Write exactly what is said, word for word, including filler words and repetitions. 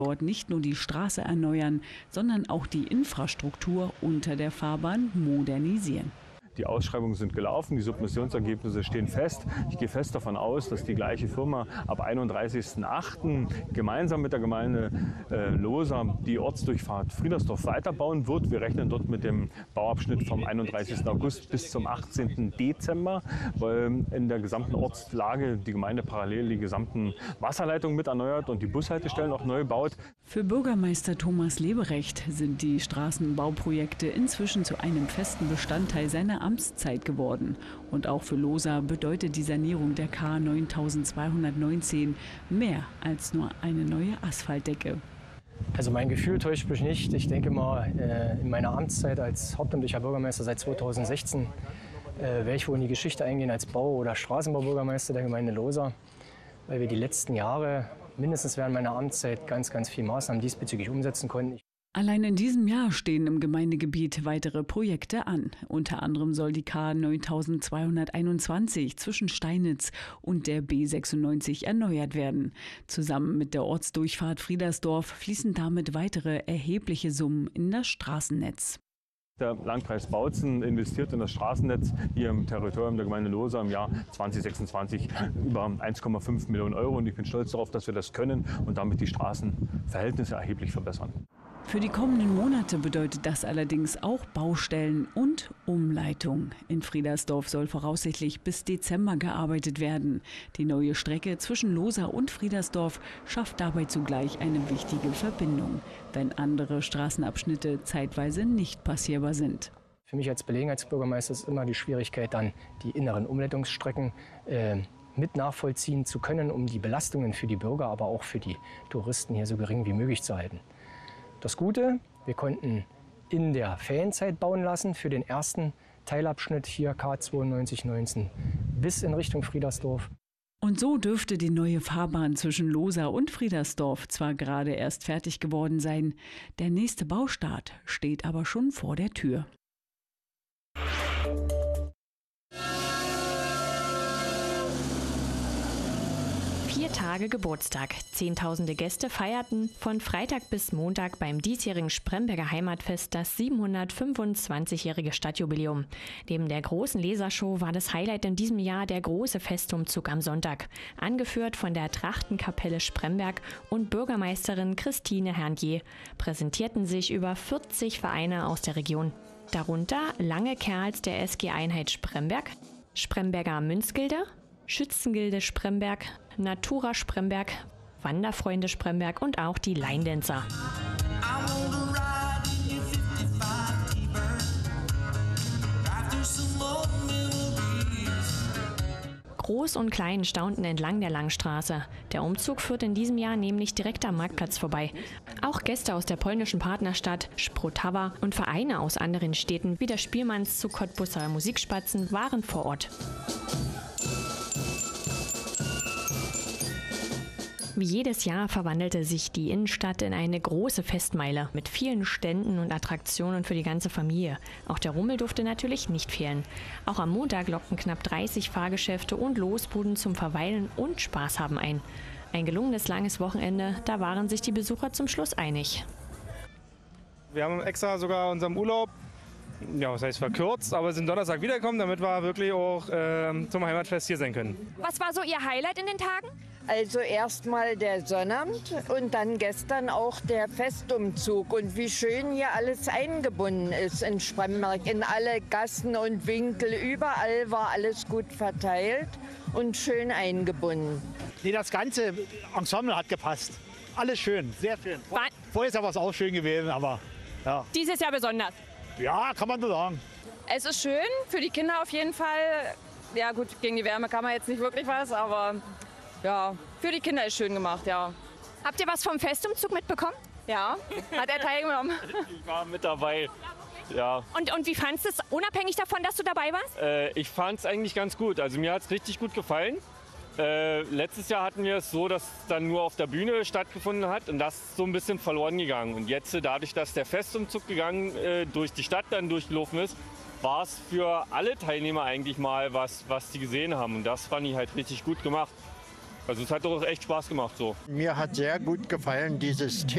dort nicht nur die Straße erneuern, sondern auch die Infrastruktur unter der Fahrbahn modernisieren. Die Ausschreibungen sind gelaufen, die Submissionsergebnisse stehen fest. Ich gehe fest davon aus, dass die gleiche Firma ab einunddreißigsten achten gemeinsam mit der Gemeinde äh, Lohsa die Ortsdurchfahrt Friedersdorf weiterbauen wird. Wir rechnen dort mit dem Bauabschnitt vom einunddreißigsten August bis zum achtzehnten Dezember, weil in der gesamten Ortslage die Gemeinde parallel die gesamten Wasserleitungen mit erneuert und die Bushaltestellen auch neu baut. Für Bürgermeister Thomas Leberecht sind die Straßenbauprojekte inzwischen zu einem festen Bestandteil seiner Amtszeit geworden. Und auch für Lohsa bedeutet die Sanierung der K neuntausendzweihundertneunzehn mehr als nur eine neue Asphaltdecke. Also mein Gefühl täuscht mich nicht. Ich denke mal, in meiner Amtszeit als hauptamtlicher Bürgermeister seit zweitausendsechzehn werde ich wohl in die Geschichte eingehen als Bau- oder Straßenbaubürgermeister der Gemeinde Lohsa, weil wir die letzten Jahre mindestens während meiner Amtszeit ganz, ganz viele Maßnahmen diesbezüglich umsetzen konnten. Allein in diesem Jahr stehen im Gemeindegebiet weitere Projekte an. Unter anderem soll die K neuntausendzweihunderteinundzwanzig zwischen Steinitz und der B sechsundneunzig erneuert werden. Zusammen mit der Ortsdurchfahrt Friedersdorf fließen damit weitere erhebliche Summen in das Straßennetz. Der Landkreis Bautzen investiert in das Straßennetz hier im Territorium der Gemeinde Lohsa im Jahr zweitausendsechsundzwanzig über eins Komma fünf Millionen Euro. Und ich bin stolz darauf, dass wir das können und damit die Straßenverhältnisse erheblich verbessern. Für die kommenden Monate bedeutet das allerdings auch Baustellen und Umleitung. In Friedersdorf soll voraussichtlich bis Dezember gearbeitet werden. Die neue Strecke zwischen Lohsa und Friedersdorf schafft dabei zugleich eine wichtige Verbindung, wenn andere Straßenabschnitte zeitweise nicht passierbar sind. Für mich als Gelegenheitsbürgermeister ist immer die Schwierigkeit, dann die inneren Umleitungsstrecken äh, mit nachvollziehen zu können, um die Belastungen für die Bürger, aber auch für die Touristen hier so gering wie möglich zu halten. Das Gute, wir konnten in der Ferienzeit bauen lassen für den ersten Teilabschnitt hier K zweiundneunzig neunzehn bis in Richtung Friedersdorf. Und so dürfte die neue Fahrbahn zwischen Lohsa und Friedersdorf zwar gerade erst fertig geworden sein, der nächste Baustart steht aber schon vor der Tür. Vier Tage Geburtstag. Zehntausende Gäste feierten von Freitag bis Montag beim diesjährigen Spremberger Heimatfest das siebenhundertfünfundzwanzigjährige Stadtjubiläum. Neben der großen Lesershow war das Highlight in diesem Jahr der große Festumzug am Sonntag. Angeführt von der Trachtenkapelle Spremberg und Bürgermeisterin Christine Herrnje präsentierten sich über vierzig Vereine aus der Region. Darunter Lange Kerls der S G Einheit Spremberg, Spremberger Münzgilde, Schützengilde Spremberg, Natura Spremberg, Wanderfreunde Spremberg und auch die Line-Dancer. Groß und Klein staunten entlang der Langstraße. Der Umzug führt in diesem Jahr nämlich direkt am Marktplatz vorbei. Auch Gäste aus der polnischen Partnerstadt Sprotawa und Vereine aus anderen Städten wie der Spielmannszug Cottbusser Musikspatzen waren vor Ort. Wie jedes Jahr verwandelte sich die Innenstadt in eine große Festmeile mit vielen Ständen und Attraktionen für die ganze Familie. Auch der Rummel durfte natürlich nicht fehlen. Auch am Montag lockten knapp dreißig Fahrgeschäfte und Losbuden zum Verweilen und Spaß haben ein. Ein gelungenes langes Wochenende, da waren sich die Besucher zum Schluss einig. Wir haben extra sogar unseren Urlaub, ja, was heißt verkürzt, aber sind Donnerstag wiedergekommen, damit wir wirklich auch äh, zum Heimatfest hier sein können. Was war so Ihr Highlight in den Tagen? Also erstmal der Sonnabend und dann gestern auch der Festumzug. Und wie schön hier alles eingebunden ist in Spremberg. In alle Gassen und Winkel, überall war alles gut verteilt und schön eingebunden. Nee, das ganze Ensemble hat gepasst. Alles schön, sehr schön. War Vorher war es auch schön gewesen, aber ja. Dieses Jahr besonders? Ja, kann man so sagen. Es ist schön, für die Kinder auf jeden Fall. Ja gut, gegen die Wärme kann man jetzt nicht wirklich was, aber ja, für die Kinder ist schön gemacht, ja. Habt ihr was vom Festumzug mitbekommen? Ja, hat er teilgenommen. Ich war mit dabei, ja. Und, und wie fandest du es, unabhängig davon, dass du dabei warst? Äh, ich fand es eigentlich ganz gut. Also mir hat es richtig gut gefallen. Äh, letztes Jahr hatten wir es so, dass es dann nur auf der Bühne stattgefunden hat und das ist so ein bisschen verloren gegangen. Und jetzt, dadurch, dass der Festumzug gegangen äh, durch die Stadt dann durchgelaufen ist, war es für alle Teilnehmer eigentlich mal was, was sie gesehen haben. Und das fand ich halt richtig gut gemacht. Also es hat doch echt Spaß gemacht so. Mir hat sehr gut gefallen dieses Thema.